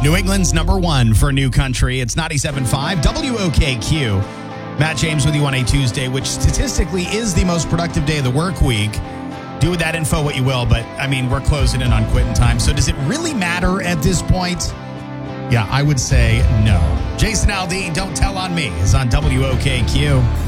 New England's number one for New Country. It's 97.5 WOKQ. Matt James with you on a Tuesday, which statistically is the most productive day of the work week. Do with that info what you will, but, I mean, we're closing in on quitting time. So does it really matter at this point? Yeah, I would say no. Jason Aldean, Don't Tell on Me, is on WOKQ.